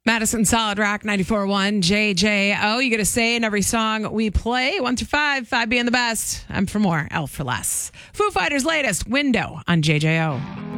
Madison Solid Rock 94.1 JJO. You get a say in every song we play. 1 through 5, 5 being the best. I'm for more, L for less. Foo Fighters' latest, Window on JJO.